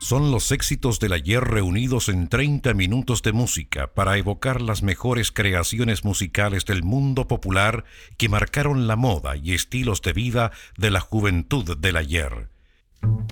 Son los éxitos del ayer reunidos en 30 minutos de música para evocar las mejores creaciones musicales del mundo popular que marcaron la moda y estilos de vida de la juventud del ayer.